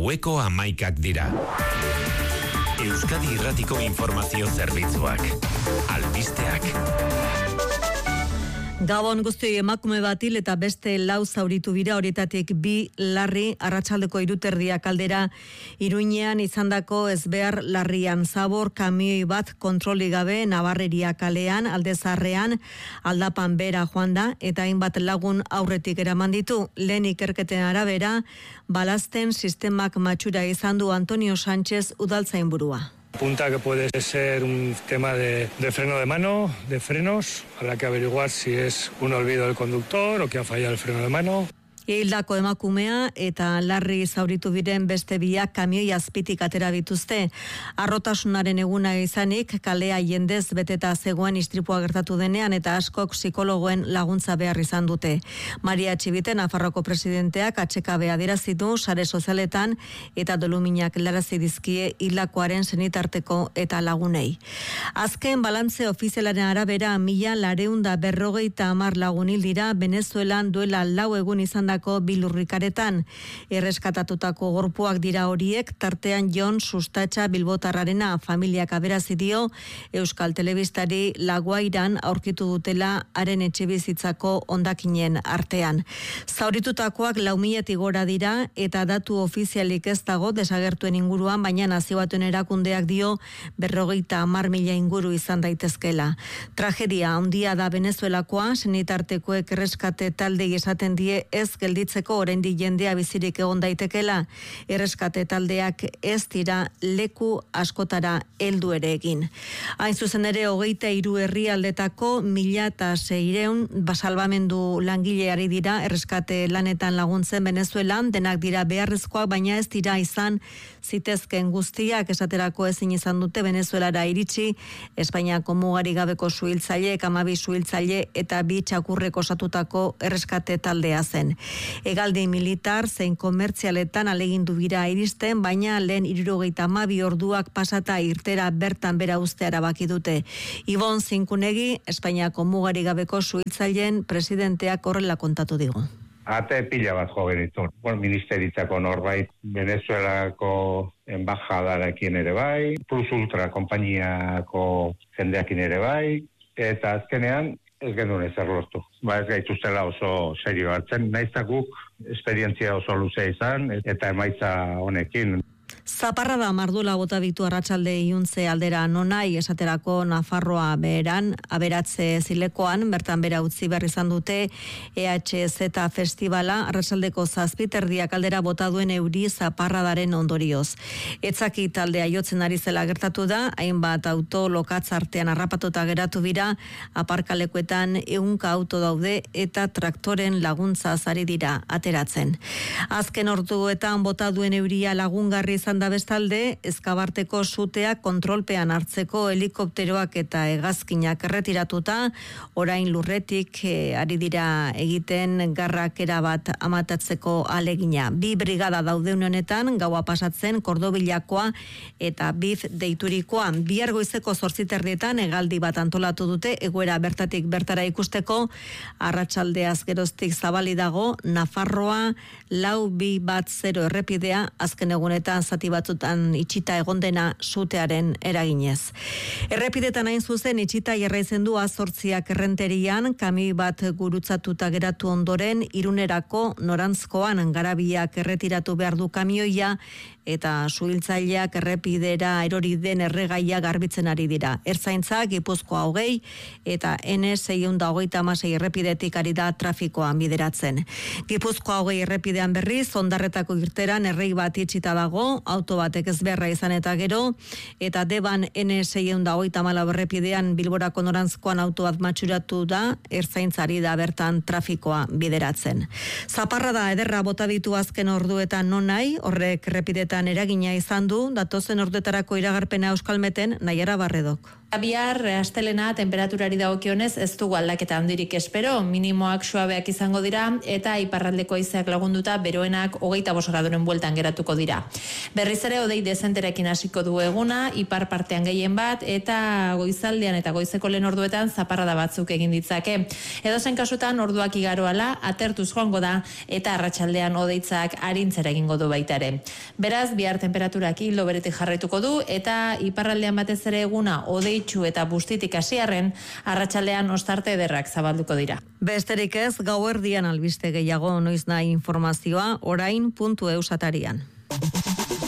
Gaueko 11 dira. Euskadi Irratiko Informazio Zerbitzuak. Albisteak. Gabon guztioi, emakume bat hil eta beste 4 zauritu dira, horietatik 2 larri. Arratsaldeko 3:30 aldera Iruñean izandako ezbehar larrian. Zabor kamioi bat kontrolik gabe Nabarreria kalean, Alde Zaharrean aldapan bera joan da eta hainbat lagun aurretik eraman ditu. Lehen ikerketen arabera, balazten sistemak matxura izan du Antonio Sánchez udaltzainburua. Apunta que puede ser un tema de freno de mano, de frenos. Habrá que averiguar si es un olvido del conductor o que ha fallado el freno de mano. Hildako emakumea eta larri zauritu diren beste biak kamioi azpitik atera dituzte. Arrotasunaren eguna izanik, kalea jendez beteta zegoen istripua gertatu denean eta askok psikologoen laguntza behar izan dute. Maria Txibite, Nafarroko presidenteak atxekabea adieraztu sare sozialetan eta doluminak helarazi dizkie hildakoaren senitarteko eta lagunei. Azken balantze ofizialaren arabera 1.450 lagun hil dira Venezuelan duela 4 egun izan bilurrikaretan. Erreskatatutako gorpuak dira horiek, tartean Jon Sustatxa bilbotarrarena. Familiak aberazi dio Euskal Telebistari Laguairan aurkitu dutela haren etxebizitzako hondakinen artean. Zauritutakoak 4.000 gora dira eta datu ofizialik ez dago desagertuen inguruan, baina Nazio Batuen erakundeak dio 50.000 inguru izan daitezkela. Tragedia handia da Venezuelakoa, senitartekoek erreskate taldei esaten die ez gelditzeko oraindik jendea bizirik egon daitekela. Erreskate taldeak ez dira leku askotara heldu ere egin. Hain zuzen ere 23 herrialdetako 1.600 salbamendu langileari dira erreskate lanetan laguntzen Venezuelan, denak dira beharrezkoak, baina ez dira izan zitezken guztiak. Esaterako ezin izan dute Venezuelara iritsi Espainiako mugari gabeko suhiltzaile, 12 suhiltzaile eta 2 txakurrek osatutako erreskate taldea zen. Hegaldi militar zein komertzialetan alegindu dira iristen, baina lehen 72 orduak pasata irtera bertan bera uztea erabaki dute. Ibon Zinkunegi, Espainiako mugari gabeko suhiltzaileen presidenteak horrela kontatu digu. Ate pila bat jo genitun. Ministeritzako norbait, Venezuelako embajadarekin ere bai, Plus Ultra konpainiako jendeakin ere bai, eta azkenean ez genuen ezer lortu. Ez gaituztela oso serio hartzen, naizta guk esperientzia oso luzea izan eta emaitza honekin. Zaparra da mardula bota bitu arratsalde iluntze aldera nonai, esaterako Nafarroa beheran, aberatze zilekoan, bertan bera utzi behar izan dute EHZ festivala, arratsaldeko 7:30 aldera bota duen euri zaparradaren ondorioz. Etzaki taldea jotzen ari zela gertatu da, hainbat auto lokatz artean harrapatuta geratu dira, aparkalekuetan 100 auto daude eta traktoren laguntza ari dira ateratzen. Azken orduetan bota duen euria lagungarri izan da bestalde, Ezkabarteko sutea kontrolpean hartzeko helikopteroak eta hegazkinak erretiratuta, orain lurretik ari dira egiten garrakera bat amatatzeko alegina. 2 brigada daude honetan, gaua pasatzen Kordobilakoa eta BIF deiturikoan. Bihar goizeko 8:30 hegaldi bat antolatu dute, egoera bertatik bertara ikusteko. Arratsaldeaz geroztik zabali dago Nafarroa 4-2-0 errepidea, azken egunetan zati batzutan itxita egondena sutearen eraginez. Errepidetan hain zuzen itxita jarraitzen du A8 errenterian, kamioi bat gurutzatuta geratu ondoren, Irunerako norantzkoan Garabiak erretiratu behar du kamioia eta suhiltzaileak errepidera erori den erregaia garbitzen ari dira. Ertzaintza Gipuzkoa 20 eta N626 errepidetik ari da trafikoan bideratzen. Gipuzkoa 20 errepidean berriz, Ondarretako irteran errei bat itxita dago, auto batek ezbeharra izan eta gero, eta Deban N624 errepidean Bilborako norantzkoan auto bat matxuratu da, ertzaintzari da bertan trafikoa bideratzen. Zaparra da ederra bota ditu azken orduetan nonai, horrek errepidetan eragina izan du, datozen orduetarako iragarpena Euskalmeten Naiara Barredok. Bihar astelena temperaturari dagokionez ez dugu aldaketa handirik espero, minimoak suabeak izango dira eta iparraldeko haizeak lagunduta beroenak 25 graduren bueltan geratuko dira. Berriz ere hodei dezenterekin hasiko du eguna, ipar partean gehien bat eta goizaldean eta goizeko lehen orduetan zaparrada batzuk egin ditzake. Edozen kasutan orduak igaroala atertuz joango da eta arratsaldean hodeitzak arintzera egingo du baita ere. Beraz, bihar temperaturak ildo beretik jarraituko du eta iparraldean batez ere eguna hodei eta bustitik hasiarren arratsaldean ostarte ederrak zabalduko dira. Besterik ez, gauerdian albiste gehiago noiz nahi informazioa orain.eus atarian.